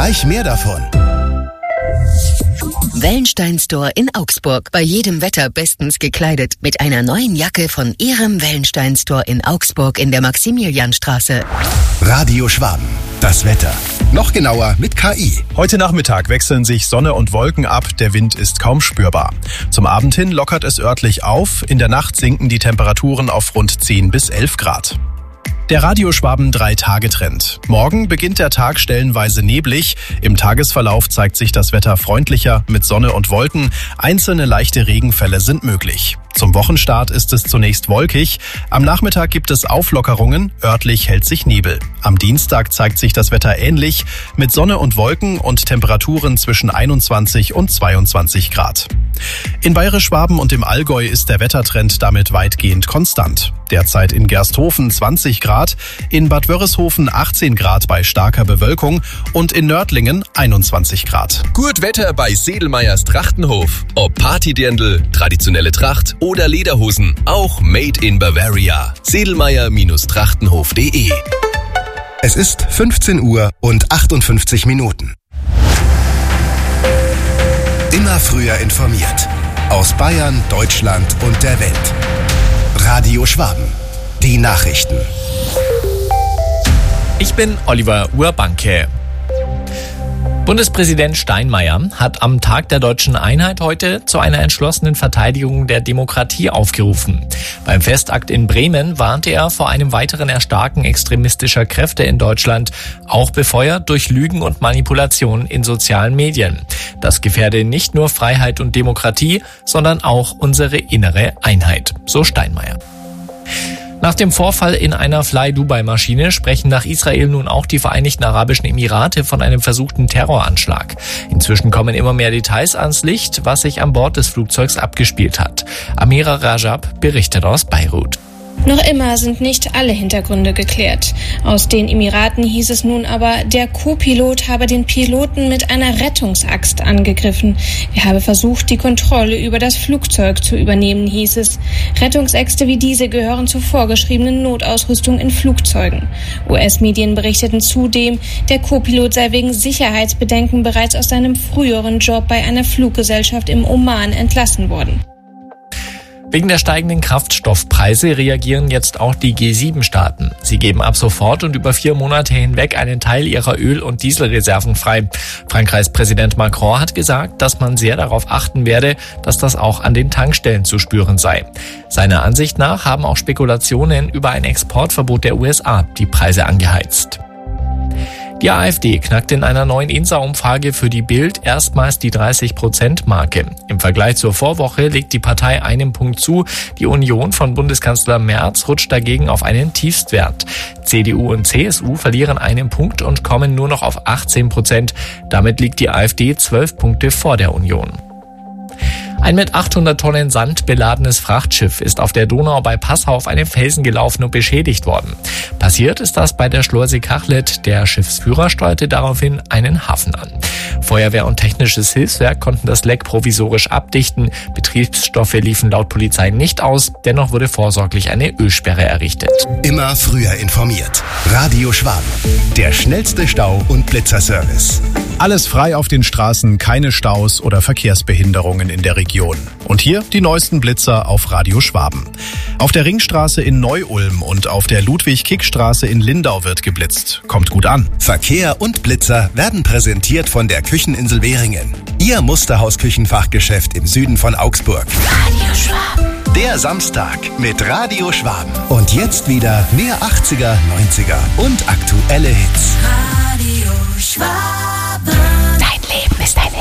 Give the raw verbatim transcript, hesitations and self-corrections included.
Gleich mehr davon. Wellenstein Store in Augsburg. Bei jedem Wetter bestens gekleidet. Mit einer neuen Jacke von Ihrem Wellenstein Store in Augsburg in der Maximilianstraße. Radio Schwaben. Das Wetter. Noch genauer mit K I. Heute Nachmittag wechseln sich Sonne und Wolken ab. Der Wind ist kaum spürbar. Zum Abend hin lockert es örtlich auf. In der Nacht sinken die Temperaturen auf rund zehn bis elf Grad. Der Radio Schwaben drei Tage Trend. Morgen beginnt der Tag stellenweise neblig. Im Tagesverlauf zeigt sich das Wetter freundlicher mit Sonne und Wolken. Einzelne leichte Regenfälle sind möglich. Zum Wochenstart ist es zunächst wolkig. Am Nachmittag gibt es Auflockerungen. Örtlich hält sich Nebel. Am Dienstag zeigt sich das Wetter ähnlich mit Sonne und Wolken und Temperaturen zwischen einundzwanzig und zweiundzwanzig Grad. In Bayerisch-Schwaben und im Allgäu ist der Wettertrend damit weitgehend konstant. Derzeit in Gersthofen zwanzig Grad, in Bad Wörishofen achtzehn Grad bei starker Bewölkung und in Nördlingen einundzwanzig Grad. Gut Wetter bei Sedelmeyers Trachtenhof. Ob Partydirndl, traditionelle Tracht oder Lederhosen, auch made in Bavaria. sedelmeyer Trachtenhof punkt de. Es ist fünfzehn Uhr und achtundfünfzig Minuten. Immer früher informiert. Aus Bayern, Deutschland und der Welt. Radio Schwaben. Die Nachrichten. Ich bin Oliver Urbanke. Bundespräsident Steinmeier hat am Tag der deutschen Einheit heute zu einer entschlossenen Verteidigung der Demokratie aufgerufen. Beim Festakt in Bremen warnte er vor einem weiteren Erstarken extremistischer Kräfte in Deutschland, auch befeuert durch Lügen und Manipulationen in sozialen Medien. Das gefährde nicht nur Freiheit und Demokratie, sondern auch unsere innere Einheit, so Steinmeier. Nach dem Vorfall in einer Fly-Dubai-Maschine sprechen nach Israel nun auch die Vereinigten Arabischen Emirate von einem versuchten Terroranschlag. Inzwischen kommen immer mehr Details ans Licht, was sich an Bord des Flugzeugs abgespielt hat. Amira Rajab berichtet aus Beirut. Noch immer sind nicht alle Hintergründe geklärt. Aus den Emiraten hieß es nun aber, der Co-Pilot habe den Piloten mit einer Rettungsaxt angegriffen. Er habe versucht, die Kontrolle über das Flugzeug zu übernehmen, hieß es. Rettungsäxte wie diese gehören zur vorgeschriebenen Notausrüstung in Flugzeugen. U S-Medien berichteten zudem, der Co-Pilot sei wegen Sicherheitsbedenken bereits aus seinem früheren Job bei einer Fluggesellschaft im Oman entlassen worden. Wegen der steigenden Kraftstoffpreise reagieren jetzt auch die G sieben Staaten. Sie geben ab sofort und über vier Monate hinweg einen Teil ihrer Öl- und Dieselreserven frei. Frankreichs Präsident Macron hat gesagt, dass man sehr darauf achten werde, dass das auch an den Tankstellen zu spüren sei. Seiner Ansicht nach haben auch Spekulationen über ein Exportverbot der U S A die Preise angeheizt. Die AfD knackt in einer neuen INSA-Umfrage für die Bild erstmals die dreißig Prozent Marke. Im Vergleich zur Vorwoche legt die Partei einen Punkt zu. Die Union von Bundeskanzler Merz rutscht dagegen auf einen Tiefstwert. C D U und C S U verlieren einen Punkt und kommen nur noch auf achtzehn Prozent. Damit liegt die AfD zwölf Punkte vor der Union. Ein mit achthundert Tonnen Sand beladenes Frachtschiff ist auf der Donau bei Passau auf einen Felsen gelaufen und beschädigt worden. Passiert ist das bei der Schleuse Kachlet. Der Schiffsführer steuerte daraufhin einen Hafen an. Feuerwehr und technisches Hilfswerk konnten das Leck provisorisch abdichten. Betriebsstoffe liefen laut Polizei nicht aus. Dennoch wurde vorsorglich eine Ölsperre errichtet. Immer früher informiert. Radio Schwaben. Der schnellste Stau- und Blitzerservice. Alles frei auf den Straßen, keine Staus oder Verkehrsbehinderungen in der Region. Und hier die neuesten Blitzer auf Radio Schwaben. Auf der Ringstraße in Neu-Ulm und auf der Ludwig-Kick-Straße in Lindau wird geblitzt. Kommt gut an. Verkehr und Blitzer werden präsentiert von der Kücheninsel Währingen. Ihr Musterhaus-Küchenfachgeschäft im Süden von Augsburg. Radio Schwaben. Der Samstag mit Radio Schwaben. Und jetzt wieder mehr achtziger, neunziger und aktuelle Hits. Radio Schwaben.